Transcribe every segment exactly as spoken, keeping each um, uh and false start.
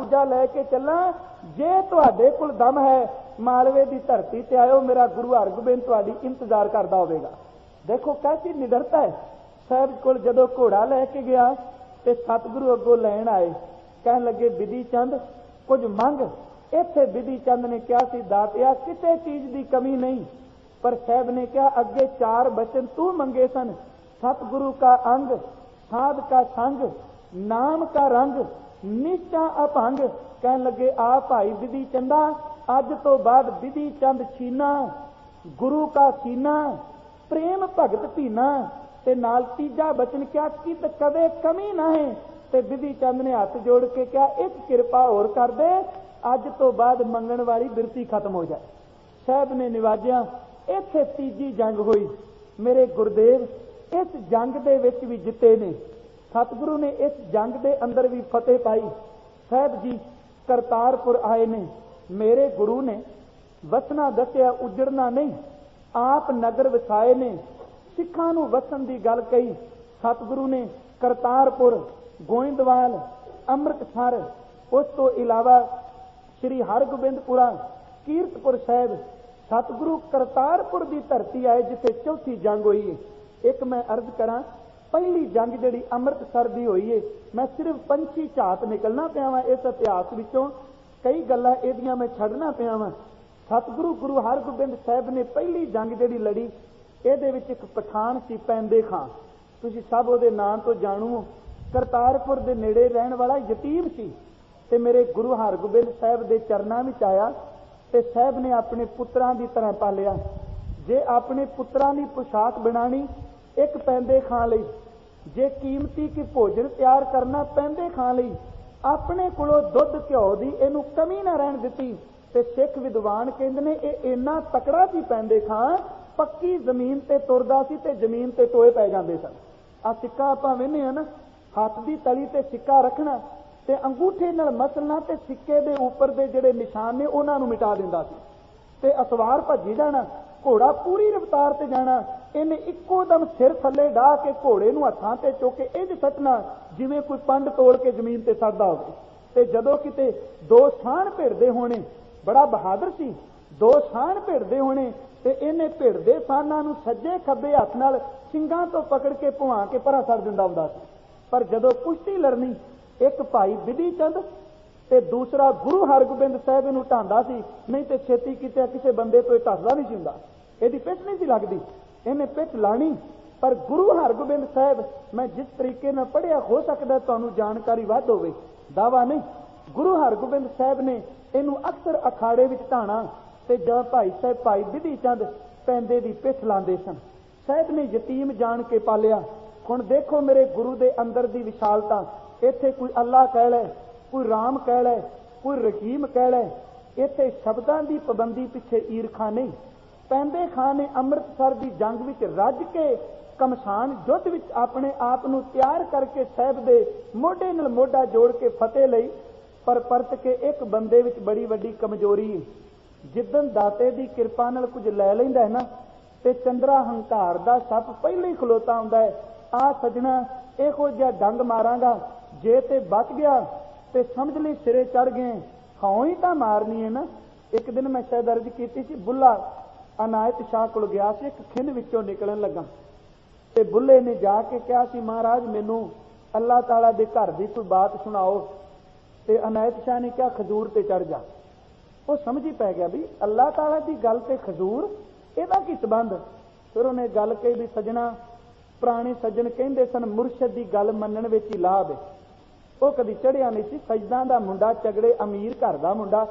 मुआवजा लैके चला, जे तुहाडे कोल दम है मालवे की धरती ते आयो, मेरा गुरु हरगोबिंद तुहाडी इंतजार करदा होवेगा। देखो कैसी निडरता है। साहब कोल जदों घोड़ा लैके गया ते सतगुरु अगों लैण आए, कहण लगे बिधि चंद कुछ मंग। इत्थे बिधि चंद ने कहा सी दातिया किसी चीज की कमी नहीं, पर साहब ने कहा अगे चार बचन तू मंगे सन, सतगुरु का अंग, साध का संग, नाम का रंग, निष्ठा अभंग। कहन लगे आ भाई बिधि चंदा, अज तो बाद बिधि चंद छीना, गुरु का सीना, प्रेम भगत पीना। ते नाल तीजा बचन क्या कित कदे कमी ना है। ते बिधि चंद ने हाथ जोड़ के क्या एक कृपा होर कर दे, अज तो बाद मंगण वाली बिरती खत्म हो जाए। साहब ने निवाजिया। इत्थे तीजी जंग हुई। मेरे गुरदेव इस जंग दे विच भी जिते ने, सतगुरु ने इस जंग दे अंदर भी फतेह पाई। साहब जी करतारपुर आए ने, मेरे गुरु ने वसना दसिया उजड़ना नहीं, आप नगर वसाए ने, सिखां नूं वसन की गल कही। सतगुरु ने करतारपुर, गोइंदवाल, अमृतसर, उस तो इलावा श्री हरगोबिंदपुरा, कीरतपुर साहब, सतगुरु करतारपुर की धरती आए जिथे चौथी जंग हुई है। एक मैं अर्ज करा, पहली जंग जिहड़ी अमृतसर की हुई है, मैं सिर्फ पंछी झात निकलना पिया वा इस इतिहास विचों, कई गल्लां इहदियां मैं छड्डना पिया वा। सतगुरु गुरु हरगोबिंद साहब ने पहली जंग जिहड़ी लड़ी, इहदे विच एक पठान सी पैंदे खां, तुसीं सब उहदे नाम तो जाणू हो। करतारपुर दे नेड़े रहण वाला यतीम सी ते मेरे गुरु हरगोबिंद साहब दे चरनां विच आया ते साहब ने अपने पुत्रां दी तरह पालिया। जे अपने पुत्रां दी पोशाक बनानी एक पैंदे खां लई, जे कीमती की भोजन तैयार करना पैंदे खां लई, अपने कोलों दुध घ्यो दी इहनूं कमी ना रहण दित्ती। ते सिख विद्वान कहंदे ने इह इन्ना तकड़ा सी पैंदे खां, पक्की जमीन ते तुरदा सी ते जमीन ते टोए पै जांदे सन। आ सिक्का आपां वेखने आ ना, हत्थ दी तली ते सिक्का रखना ते अंगूठे नाल मसलना ते सिक्के दे उपर दे जिहड़े निशान ने उहनां नूं मिटा दिंदा सी ते असवार भज्जी जाना, घोड़ा पूरी रफ्तार ते जाना, इन्हें इक्को दम सिर थल्ले डाह के घोड़े नूं हत्थां ते चुक के इंज सट्टना जिवें कोई पंड तोड़ के जमीन ते सटदा होवे। ते जदों किते दो साण भिड़दे होणे, बड़ा बहादुर सी, दो साण भिड़दे होणे ते इन्हें भिड़दे साणां नूं सज्जे खब्बे हत्थ नाल ਸਿੰਘਾਂ तो पकड़ के भुआ के परा सड़ दिंदा हुंदा सी। पर जदों कुश्ती लड़नी, एक भाई बिधि चंद ते दूसरा गुरु हरगोबिंद साहब नूं ढांदा सी, नहीं ते छेती किते किसी बंदे तो ढसदा नहीं सींदा, इहदी पिठ नहीं सी लगदी, इन्हें पिठ लाणी। पर गुरु हरगोबिंद साहब, मैं जिस तरीके नाल पढ़िया हो सकदा तुहानूं जानकारी वध होवे, दावा नहीं, गुरु हरगोबिंद साहब ने इहनूं अक्सर अखाड़े विच ढाणा ते जां भाई साहब भाई बिधि चंद पैंदे दी पिठ लांदे सन। साहब ने यतीम जान के पालिया। हुण देखो मेरे गुरु दे अंदर दी विशालता, इत्थे कोई अल्लाह कह लै, कोई राम कह लै, कोई रहीम कह लै, इत्थे शब्दां दी पाबंदी पिछे ईरखा नहीं। पैंदे खां ने अमृतसर की जंग विच रज के कमशान युद्ध विच अपने आप नूं तैयार करके साहब दे मोढे नाल मोढा जोड़ के फतेह लई। पर परत के एक बंदे विच बड़ी वड्डी कमजोरी है, जिद्दन दाते दी किरपा नाल कुछ लै लैंदा है ना, ते चंद्रा हंकार दा सप पहले ही खलोता हुंदा है। आ सजना इहो जिहा डंग मारांगा, जे ते बच गया ते समझ लई सिरे चढ़ गए, हां ही तां मारनी है ना। एक दिन मैं शायद अर्ज कीती सी, बुल्ला अनायत शाह कोल गया सी, एक खिंड विचों निकलण लगा ते बुल्ले ने जाके कहा सी महाराज मैनूं अल्लाह ताला दे घर दी कोई बात सुनाओ। ते अनायत शाह ने कहा खजूर ते चढ़ जा। वो समझ ही पै गया भी अल्लाह ताला दी गल ते खजूर ਇਹਦਾ ਕੀ संबंध। फिर उन्हें गल कही भी सजना, पुराने सज्जन कहते सन मुरशद की गल मनण विच ही लाभ है। वो कदी चढ़िया नहीं सी, सजदा दा मुंडा, चगड़े अमीर घर का मुंडा,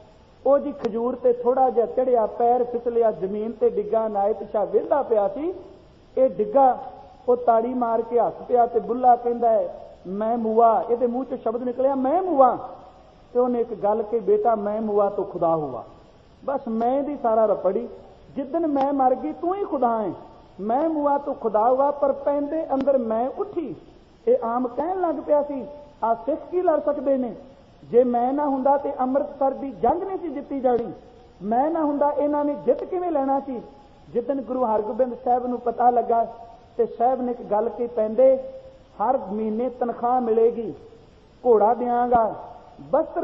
वो जी खजूर ते थोड़ा जिहा चढ़िया, पैर फिसलिया, जमीन ते डिग्गा। नायत शाह वेंदा पिया सी, ये डिग्गा, वो ताड़ी मार के हस पिया ते बुल्ला कहंदा है मैं मुआ, ये मूँह चों शब्द निकलिया मैं मुआ। तो उन्हें एक गल कही बेटा मैं मुआ तो खुदा हुआ। बस मैं दी सारा रपड़ी, जिदन मैं मर गई तू ही खुदा है, मैं मुआ तो खुदा हुआ। पर पैंदे अंदर मैं उठी, ये आम कहन लग पिया सी आ सिख की लड़ सकते ने, जे मैं ना हुंदा ते अमृतसर की जंग नहीं सी जित्ती जानी, मैं ना हुंदा इन्हां ने जित किवें लेना सी। जिदन गुरु हरगोबिंद साहब नूं पता लगा ते साहब ने एक गल कही, पैंदे हर महीने तनख्वाह मिलेगी, घोड़ा देंगा, वस्त्र